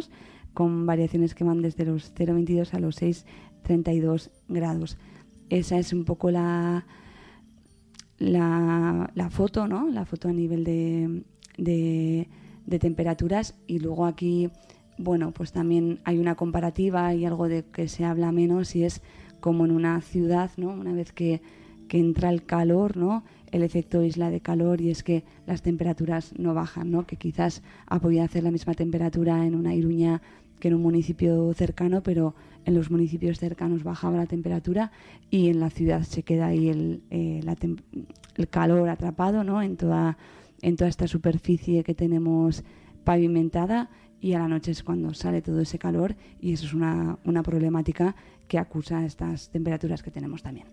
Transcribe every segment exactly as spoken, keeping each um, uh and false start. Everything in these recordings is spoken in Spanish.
grados, con variaciones que van desde los cero coma veintidós a los seis coma treinta y dos grados. Esa es un poco la, la, la foto, ¿no? La foto a nivel de, de, de temperaturas. Y luego aquí, bueno, pues también hay una comparativa y algo de que se habla menos, y es como en una ciudad, ¿no? Una vez que, que entra el calor, ¿no? El efecto isla de calor, y es que las temperaturas no bajan, ¿no? Que quizás ha podido hacer la misma temperatura en una Iruña que en un municipio cercano, pero en los municipios cercanos bajaba la temperatura y en la ciudad se queda ahí el, eh, la tem- el calor atrapado, ¿no? En toda, en toda esta superficie que tenemos pavimentada, y a la noche es cuando sale todo ese calor, y eso es una, una problemática que acusa estas temperaturas que tenemos también.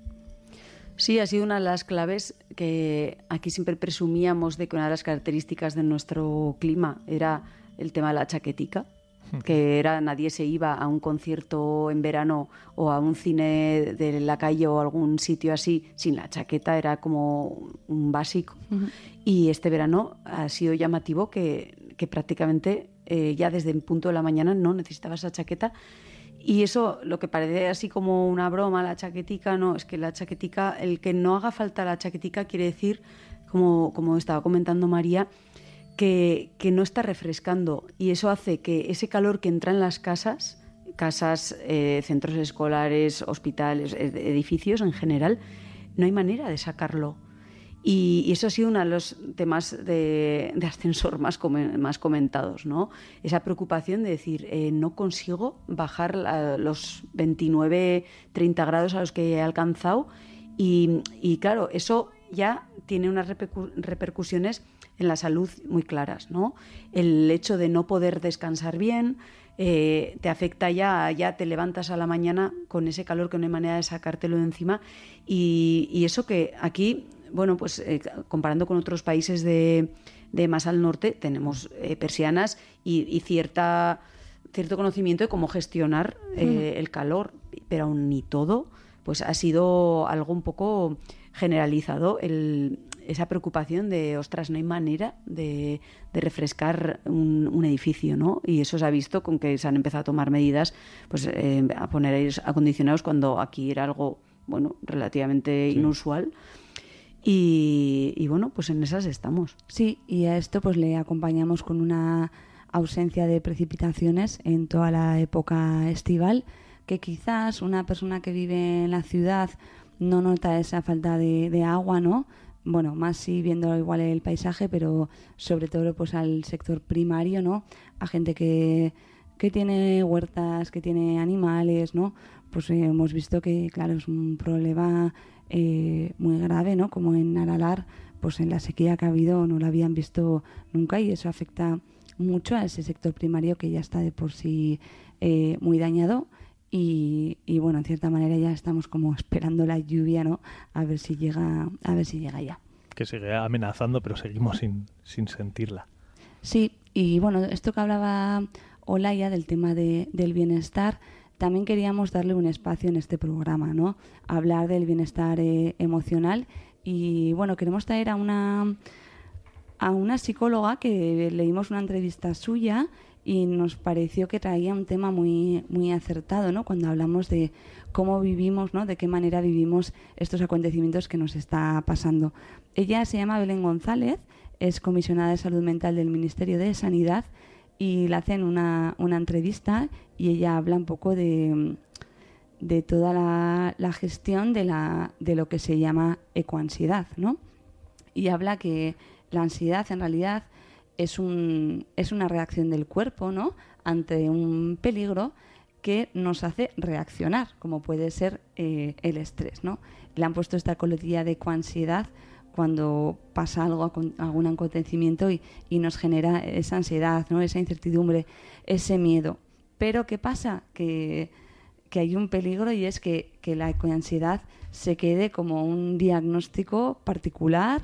Sí, ha sido una de las claves que aquí siempre presumíamos de que una de las características de nuestro clima era el tema de la chaquetica, que era nadie se iba a un concierto en verano o a un cine de la calle o algún sitio así sin la chaqueta, era como un básico. Uh-huh. Y este verano ha sido llamativo que, que prácticamente eh, ya desde el punto de la mañana no necesitaba esa chaqueta. Y eso, lo que parece así como una broma, la chaquetica, no, es que la chaquetica, el que no haga falta la chaquetica quiere decir, como, como estaba comentando María, que, que no está refrescando, y eso hace que ese calor que entra en las casas, casas, eh, centros escolares, hospitales, edificios en general, no hay manera de sacarlo. Y, y eso ha sido uno de los temas de, de ascensor más, come, más comentados, ¿no? Esa preocupación de decir, eh, no consigo bajar a los veintinueve, treinta grados a los que he alcanzado, y, y claro, eso ya tiene unas repercu- repercusiones en la salud muy claras, ¿no? El hecho de no poder descansar bien eh, te afecta ya, ya te levantas a la mañana con ese calor que no hay manera de sacártelo de encima, y, y eso que aquí, bueno, pues eh, comparando con otros países de, de más al norte, tenemos eh, persianas y, y cierta, cierto conocimiento de cómo gestionar eh, el calor, pero aún ni todo, pues ha sido algo un poco generalizado el, esa preocupación de, ostras, no hay manera de, de refrescar un, un edificio, ¿no? Y eso se ha visto con que se han empezado a tomar medidas, pues eh, a poner aires acondicionados cuando aquí era algo, bueno, relativamente sí. inusual. Y, y bueno, pues en esas estamos. Sí, y a esto pues le acompañamos con una ausencia de precipitaciones en toda la época estival, que quizás una persona que vive en la ciudad no nota esa falta de, de agua, ¿no? Bueno, más sí viendo igual el paisaje, pero sobre todo pues al sector primario, ¿no? A gente que, que tiene huertas, que tiene animales, ¿no? Pues eh, hemos visto que, claro, es un problema eh, muy grave, ¿no? Como en Aralar, pues en la sequía que ha habido no la habían visto nunca, y eso afecta mucho a ese sector primario que ya está de por sí eh, muy dañado. Y, y bueno, en cierta manera ya estamos como esperando la lluvia, ¿no? A ver si llega, a ver si llega ya. Que sigue amenazando, pero seguimos sin, sin sentirla. Sí, y bueno, esto que hablaba Olaya del tema de, del bienestar, también queríamos darle un espacio en este programa, ¿no? Hablar del bienestar eh, emocional, y bueno, queremos traer a una a una psicóloga que leímos una entrevista suya y nos pareció que traía un tema muy muy acertado, ¿no? Cuando hablamos de cómo vivimos, ¿no? De qué manera vivimos estos acontecimientos que nos está pasando. Ella se llama Belén González, es comisionada de salud mental del Ministerio de Sanidad, y le hacen una, una entrevista y ella habla un poco de, de toda la, la gestión de, la, de lo que se llama ecoansiedad, ¿no? Y habla que la ansiedad en realidad es, un, es una reacción del cuerpo, ¿no? Ante un peligro que nos hace reaccionar, como puede ser eh, el estrés, ¿no? Le han puesto esta coletilla de ecoansiedad cuando pasa algo, algún acontecimiento y, y nos genera esa ansiedad, ¿no? Esa incertidumbre, ese miedo. Pero ¿qué pasa? Que, que hay un peligro, y es que, que la ecoansiedad se quede como un diagnóstico particular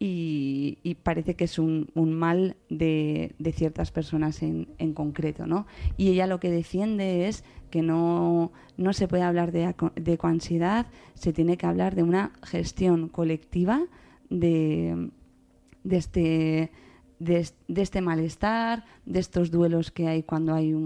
y, y parece que es un, un mal de, de ciertas personas en, en concreto, ¿no? Y ella lo que defiende es que no, no se puede hablar de, de ecoansiedad, se tiene que hablar de una gestión colectiva de, de este de, de este malestar, de estos duelos que hay cuando hay un,